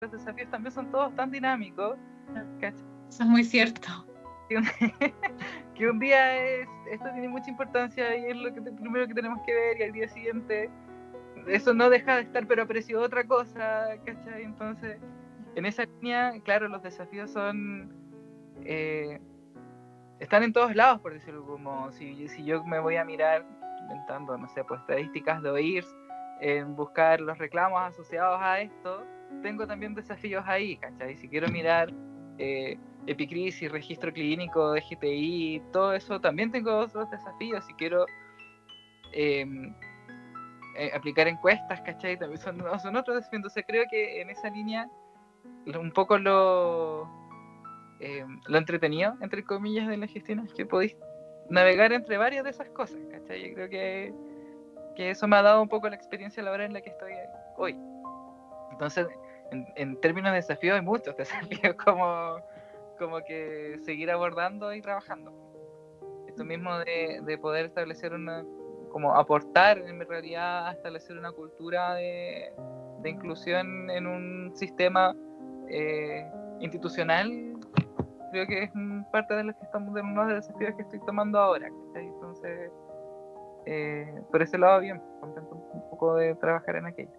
los desafíos también son todos tan dinámicos, ¿cachai? Eso es muy cierto. Que un día esto tiene mucha importancia y es lo primero que tenemos que ver, y al día siguiente eso no deja de estar, pero aprecio otra cosa, ¿cachai? Entonces, en esa línea, claro, los desafíos son están en todos lados, por decirlo, como si yo me voy a mirar inventando, no sé, pues estadísticas de OIRS, en buscar los reclamos asociados a esto, tengo también desafíos ahí, ¿cachai? Si quiero mirar epicrisis, registro clínico de GTI, todo eso, también tengo otros desafíos. Si quiero aplicar encuestas, ¿cachai? También son otros desafíos. Entonces creo que en esa línea un poco lo entretenido, entre comillas, de la gestión es que podéis navegar entre varias de esas cosas, ¿cachai? Yo creo que eso me ha dado un poco la experiencia laboral en la que estoy hoy. Entonces, en términos de desafíos, hay muchos desafíos como que seguir abordando y trabajando. Esto mismo de poder establecer como aportar en realidad a establecer una cultura de inclusión en un sistema institucional, creo que es parte de los que estamos, de uno de los desafíos que estoy tomando ahora, ¿cachai? Entonces, por ese lado, bien, contento un poco de trabajar en aquello.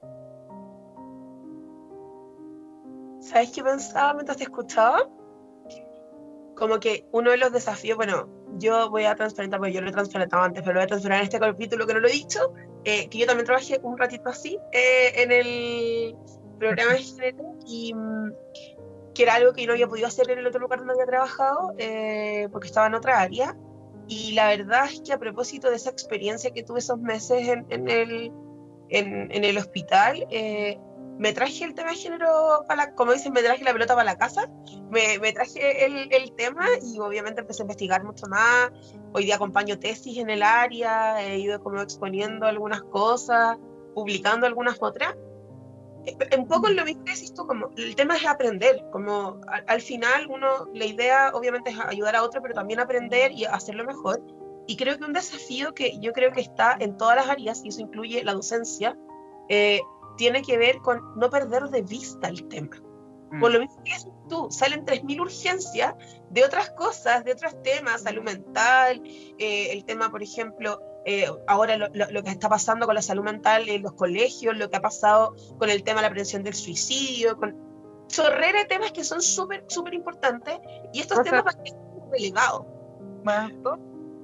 ¿Sabes qué pensaba mientras te escuchaba? Como que uno de los desafíos, bueno, yo voy a transparentar, porque yo lo he transparentado antes, pero lo voy a transparentar en este capítulo que no lo he dicho, que yo también trabajé un ratito así en el programa de género, y que era algo que yo no había podido hacer en el otro lugar donde había trabajado, porque estaba en otra área. Y la verdad es que a propósito de esa experiencia que tuve esos meses en el hospital, me traje el tema de género, como dicen, me traje la pelota para la casa, me traje el tema, y obviamente empecé a investigar mucho más. Hoy día acompaño tesis en el área, he ido como exponiendo algunas cosas, publicando algunas otras. Un poco en lo mismo que decís tú, como el tema es aprender, como al final la idea obviamente es ayudar a otro, pero también aprender y hacerlo mejor. Y creo que un desafío que yo creo que está en todas las áreas, y eso incluye la docencia, tiene que ver con no perder de vista el tema. Por lo mismo que decís tú, salen 3000 urgencias de otras cosas, de otros temas, salud mental, el tema, por ejemplo, ahora lo que está pasando con la salud mental en los colegios, lo que ha pasado con el tema de la prevención del suicidio, con chorrera de temas que son súper, súper importantes, y estos temas van a ser relegados. Más todo.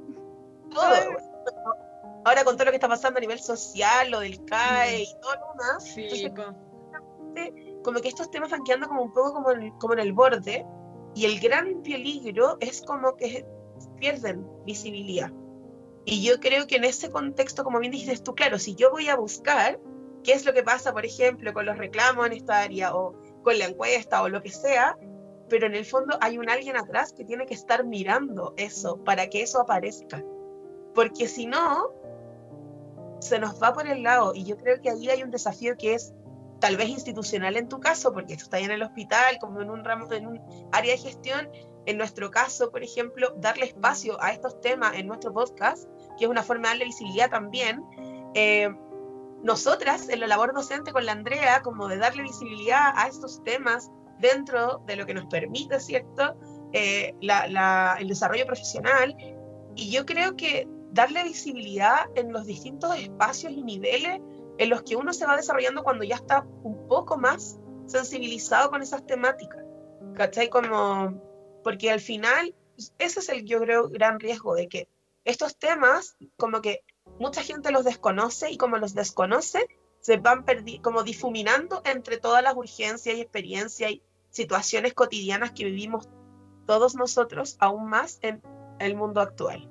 Ahora con todo lo que está pasando a nivel social, lo del CAE y todo lo demás, sí, entonces, como que estos temas van quedando como un poco como en el borde, y el gran peligro es como que pierden visibilidad. Y yo creo que en ese contexto, como bien dijiste tú, claro, si yo voy a buscar qué es lo que pasa, por ejemplo, con los reclamos en esta área, o con la encuesta, o lo que sea, pero en el fondo hay alguien atrás que tiene que estar mirando eso para que eso aparezca. Porque si no, se nos va por el lado, y yo creo que ahí hay un desafío que es tal vez institucional en tu caso, porque tú estás en el hospital, como en un ramo, en un área de gestión. En nuestro caso, por ejemplo, darle espacio a estos temas en nuestro podcast, que es una forma de darle visibilidad también. Nosotras, en la labor docente con la Andrea, como de darle visibilidad a estos temas dentro de lo que nos permite, ¿cierto? El desarrollo profesional. Y yo creo que darle visibilidad en los distintos espacios y niveles en los que uno se va desarrollando cuando ya está un poco más sensibilizado con esas temáticas, ¿cachai? Porque al final ese es yo creo, gran riesgo de que estos temas, como que mucha gente los desconoce, y como los desconoce, se van como difuminando entre todas las urgencias y experiencias y situaciones cotidianas que vivimos todos nosotros, aún más en el mundo actual.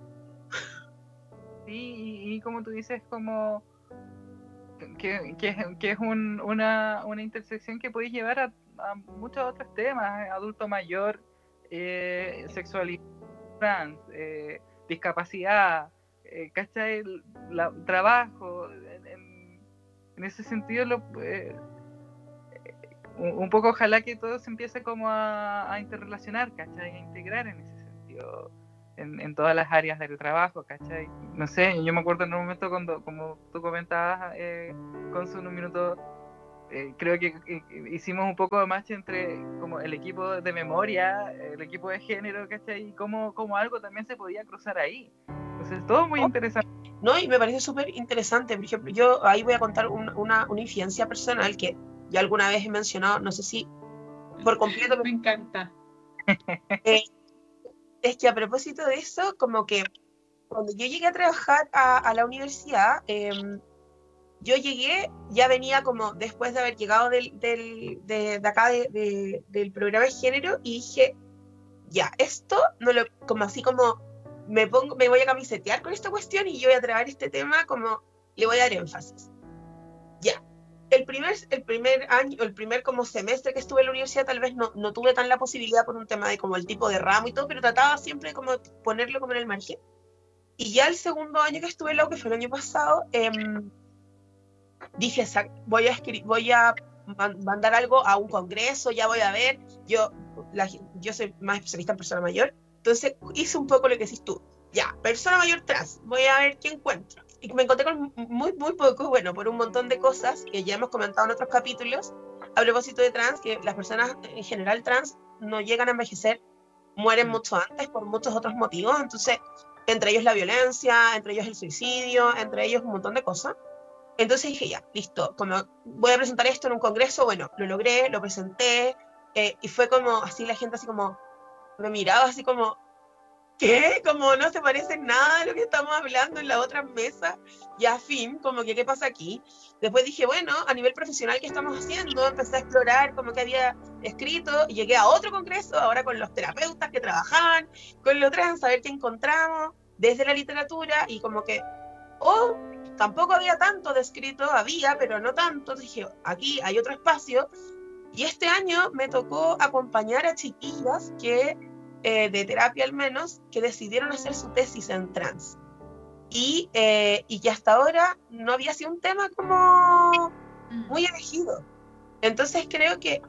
Sí, y como tú dices, como que es una intersección que podéis llevar a muchos otros temas, adulto mayor, sexualidad trans, discapacidad, ¿cachai? Trabajo, en ese sentido, un poco ojalá que todo se empiece como a interrelacionar, ¿cachai? A integrar en ese sentido en todas las áreas del trabajo, ¿cachai? No sé, yo me acuerdo en un momento cuando, como tú comentabas, Consu, en un minuto, creo que hicimos un poco de match entre como el equipo de memoria, el equipo de género, ¿cachai? Y como algo también se podía cruzar ahí. Entonces, todo muy interesante. No, y me parece súper interesante. Por ejemplo, yo ahí voy a contar una infidencia personal que ya alguna vez he mencionado, no sé si por completo. Me encanta. Es que a propósito de eso, como que cuando yo llegué a trabajar a la universidad, yo llegué, ya venía como después de haber llegado de acá del programa de género y dije, ya, esto no lo, como así como me voy a camisetear con esta cuestión y yo voy a traer este tema como le voy a dar énfasis. Ya. El primer año, el primer como semestre que estuve en la universidad tal vez no tuve tan la posibilidad por un tema de como el tipo de ramo y todo, pero trataba siempre como ponerlo como en el margen. Y ya el segundo año que estuve en la U, que fue el año pasado, dije, voy a mandar algo a un congreso, ya voy a ver, yo soy más especialista en persona mayor, entonces hice un poco lo que decís tú, ya, persona mayor trans, voy a ver qué encuentro. Y me encontré con muy poco, bueno, por un montón de cosas que ya hemos comentado en otros capítulos, a propósito de trans, que las personas en general trans no llegan a envejecer, mueren mucho antes por muchos otros motivos, entonces, entre ellos la violencia, entre ellos el suicidio, entre ellos un montón de cosas. Entonces dije, ya, listo, como voy a presentar esto en un congreso, bueno, lo logré, lo presenté, y fue como, así la gente así como, me miraba así como, ¿qué? Como no se parece nada a lo que estamos hablando en la otra mesa, ya fin, como que, ¿qué pasa aquí? Después dije, bueno, a nivel profesional, ¿qué estamos haciendo? Empecé a explorar como que había escrito, y llegué a otro congreso, ahora con los terapeutas que trabajaban, con lo trans, a ver qué encontramos, desde la literatura, y como que, oh, tampoco había tanto descrito, había, pero no tanto. Dije, aquí hay otro espacio. Y este año me tocó acompañar a chiquillas que, de terapia al menos, que decidieron hacer su tesis en trans. Y que hasta ahora no había sido un tema como muy elegido. Entonces creo que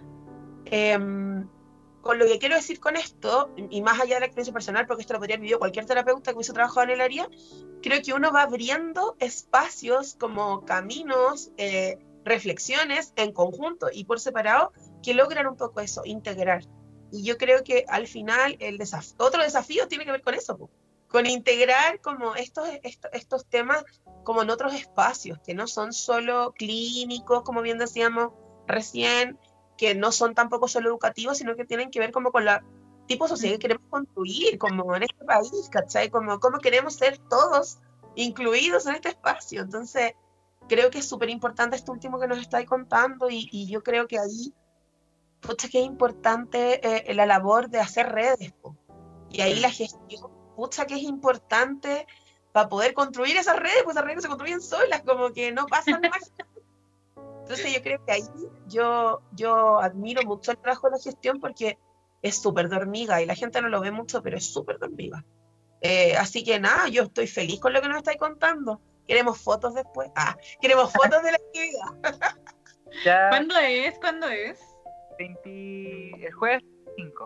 con lo que quiero decir con esto, y más allá de la experiencia personal, porque esto lo podría haber vivido cualquier terapeuta que hubiese trabajado en el área, creo que uno va abriendo espacios como caminos, reflexiones en conjunto y por separado que logran un poco eso, integrar. Y yo creo que al final otro desafío tiene que ver con eso, con integrar como estos temas como en otros espacios, que no son solo clínicos, como bien decíamos recién, que no son tampoco solo educativos, sino que tienen que ver como con la tipo de sociedad que queremos construir, como en este país, ¿cachai? Como cómo queremos ser todos incluidos en este espacio. Entonces, creo que es súper importante esto último que nos estáis contando y yo creo que ahí, pucha, que es importante la labor de hacer redes, po. Y ahí la gestión, pucha, que es importante para poder construir esas redes, pues esas redes se construyen solas, como que no pasan más. Entonces yo creo que ahí yo admiro mucho el trabajo de la gestión porque es súper de hormiga y la gente no lo ve mucho, pero es súper de hormiga. Así que nada, yo estoy feliz con lo que nos estáis contando. Queremos fotos después. Queremos fotos de la actividad. Ya ¿Cuándo es? ¿Cuándo es? el jueves 25.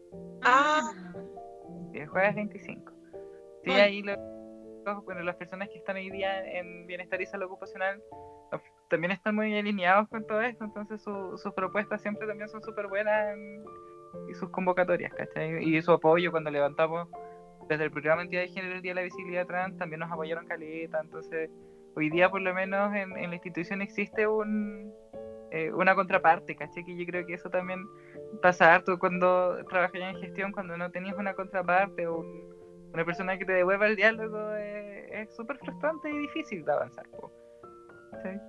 El jueves 25. Sí, Hoy. ahí bueno, las personas que están hoy día en bienestar y salud ocupacional también están muy alineados con todo esto, entonces sus propuestas siempre también son súper buenas y sus convocatorias, ¿cachai? Y su apoyo cuando levantamos desde el programa Entidad de Género el Día de la Visibilidad Trans, también nos apoyaron caleta, entonces hoy día por lo menos en la institución existe una contraparte, ¿cachai? Que yo creo que eso también pasa harto cuando trabajas en gestión, cuando no tenías una contraparte o una persona que te devuelva el diálogo, es súper frustrante y difícil de avanzar, ¿sí?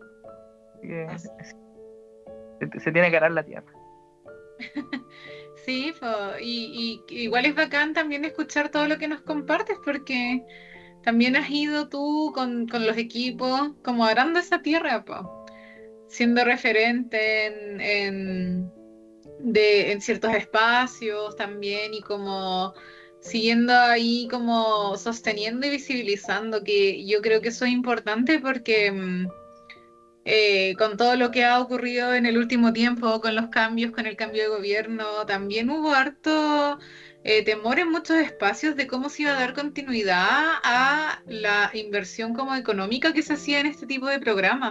Se tiene que arar la tierra. Sí, y igual es bacán también escuchar todo lo que nos compartes porque también has ido tú con los equipos como arando esa tierra, siendo referente en ciertos espacios también y como siguiendo ahí como sosteniendo y visibilizando, que yo creo que eso es importante porque con todo lo que ha ocurrido en el último tiempo, con los cambios, con el cambio de gobierno, también hubo harto temor en muchos espacios de cómo se iba a dar continuidad a la inversión como económica que se hacía en este tipo de programas.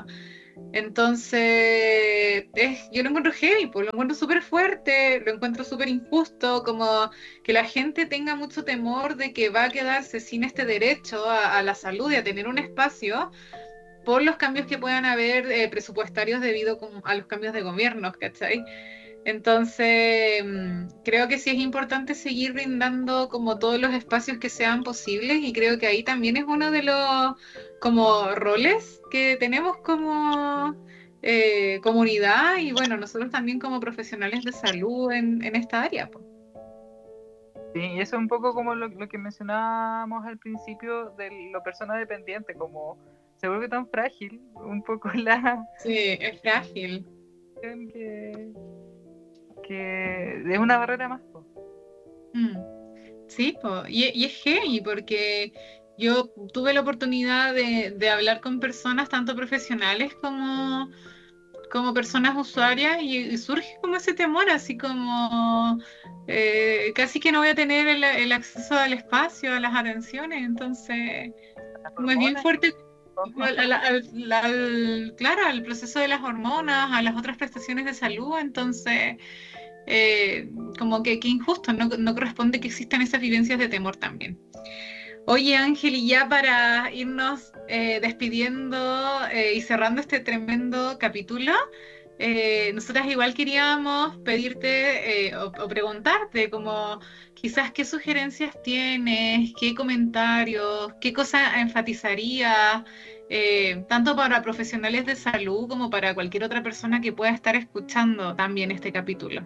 Entonces, yo lo encuentro heavy, pues, lo encuentro súper fuerte, lo encuentro súper injusto, como que la gente tenga mucho temor de que va a quedarse sin este derecho a la salud y a tener un espacio por los cambios que puedan haber presupuestarios debido a los cambios de gobiernos, ¿cachai? Entonces, creo que sí es importante seguir brindando como todos los espacios que sean posibles y creo que ahí también es uno de los como roles que tenemos como comunidad y bueno, nosotros también como profesionales de salud en esta área, po. Sí, y eso es un poco como lo que mencionábamos al principio de lo persona dependiente, como se vuelve tan frágil, un poco la Sí, es frágil. que, que es una barrera más, po. Mm. Sí, po, y es heavy porque yo tuve la oportunidad de hablar con personas, tanto profesionales como personas usuarias, y surge como ese temor, así como casi que no voy a tener el acceso al espacio, a las atenciones, entonces Las como es bien hormonas, fuerte todo. claro, al proceso de las hormonas, a las otras prestaciones de salud, entonces como que injusto, no corresponde que existan esas vivencias de temor también. Oye Ángel, y ya para irnos despidiendo y cerrando este tremendo capítulo, nosotras igual queríamos pedirte o preguntarte como quizás qué sugerencias tienes, qué comentarios, qué cosas enfatizarías, tanto para profesionales de salud como para cualquier otra persona que pueda estar escuchando también este capítulo.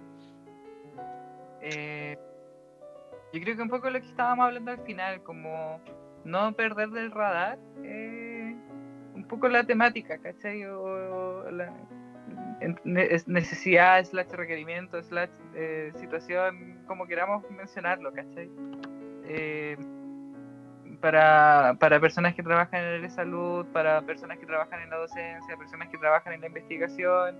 Yo creo que un poco lo que estábamos hablando al final, como no perder del radar un poco la temática, ¿cachai? O necesidad, slash requerimiento, slash situación, como queramos mencionarlo, ¿cachai? Para personas que trabajan en el área de salud, para personas que trabajan en la docencia, personas que trabajan en la investigación,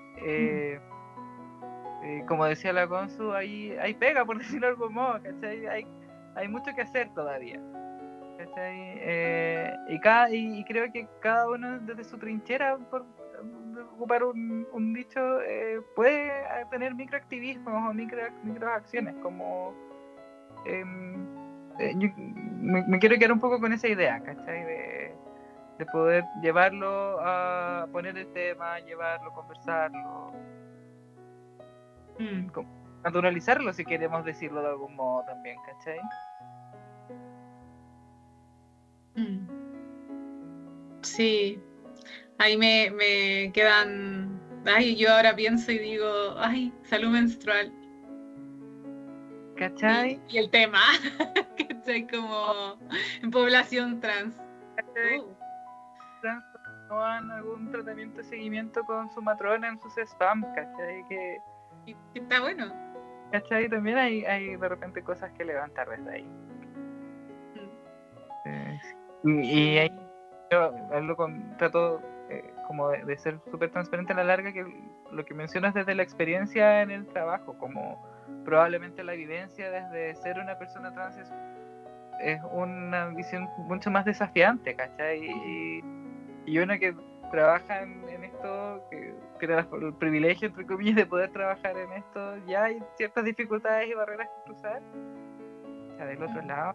como decía la Consu, hay pega, por decirlo de algún modo, ¿cachai? Hay mucho que hacer todavía, ¿cachai? Y creo que cada uno desde su trinchera, por ocupar un dicho, puede tener microactivismos o microacciones, como yo me quiero quedar un poco con esa idea, ¿cachai? De poder llevarlo a poner el tema, llevarlo, conversarlo, naturalizarlo, si queremos decirlo de algún modo también, ¿cachai? Sí, ahí me quedan, ay, yo ahora pienso y digo, ay, salud menstrual. ¿Cachai? Y el tema, ¿cachai? Como en población trans. Trans no dan algún tratamiento de seguimiento con su matrona en sus spam, ¿cachai? Que está bueno. ¿Cachai? También hay de repente cosas que levantar desde ahí. Y ahí yo trato como de ser súper transparente a la larga, que lo que mencionas desde la experiencia en el trabajo, como probablemente la vivencia desde ser una persona trans es una visión mucho más desafiante, ¿cachai? Y uno que trabaja en esto, que tiene el privilegio, entre comillas, de poder trabajar en esto, ya hay ciertas dificultades y barreras que cruzar. O sea, del otro lado,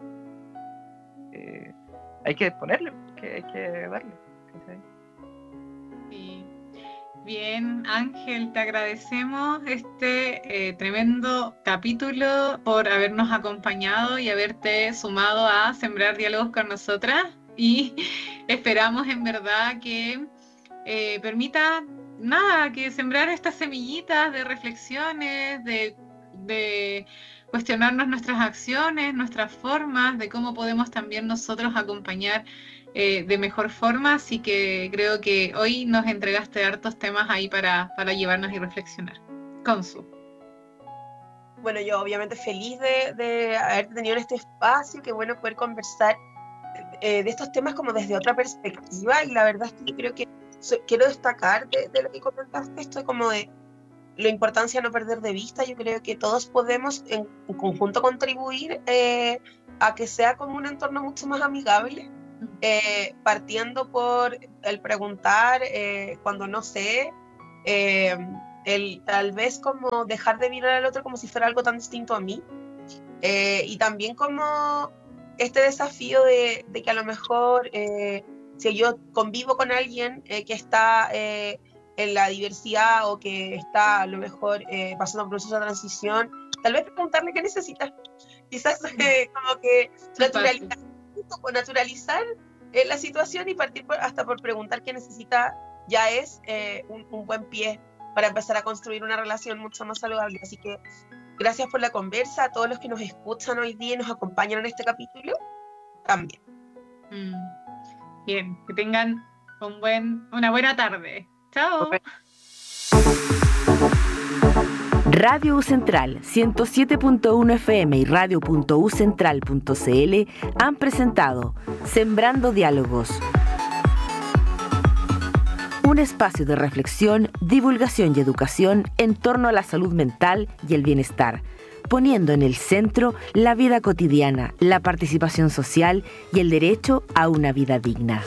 hay que ponerle, que hay que darle. ¿Sí? Sí. Bien, Ángel, te agradecemos este tremendo capítulo por habernos acompañado y haberte sumado a sembrar diálogos con nosotras y esperamos en verdad que permita que sembrar estas semillitas de reflexiones, de cuestionarnos nuestras acciones, nuestras formas, de cómo podemos también nosotros acompañar de mejor forma, así que creo que hoy nos entregaste hartos temas ahí para llevarnos y reflexionar. Consu. Bueno, yo obviamente feliz de haber tenido este espacio, qué bueno poder conversar de estos temas como desde otra perspectiva, y la verdad es que yo creo que quiero destacar de lo que comentaste, esto como de la importancia de no perder de vista. Yo creo que todos podemos en conjunto contribuir a que sea como un entorno mucho más amigable partiendo por el preguntar cuando no sé, el tal vez como dejar de mirar al otro como si fuera algo tan distinto a mí, y también como este desafío de que a lo mejor si yo convivo con alguien que está en la diversidad o que está a lo mejor pasando por un proceso de transición, tal vez preguntarle qué necesita. Quizás como que naturalizar la situación y partir hasta por preguntar qué necesita ya es un buen pie para empezar a construir una relación mucho más saludable. Así que gracias por la conversa, a todos los que nos escuchan hoy día y nos acompañan en este capítulo también. Bien, que tengan una buena tarde. Chao. Radio U Central 107.1 FM y radio.ucentral.cl han presentado Sembrando Diálogos, un espacio de reflexión, divulgación y educación en torno a la salud mental y el bienestar, poniendo en el centro la vida cotidiana, la participación social y el derecho a una vida digna.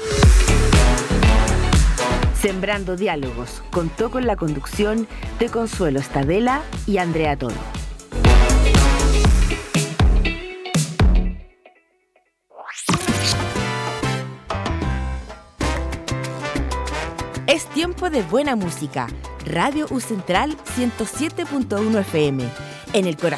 Sembrando Diálogos contó con la conducción de Consuelo Estadela y Andrea Toro. Es tiempo de buena música. Radio U Central 107.1 FM, en el corazón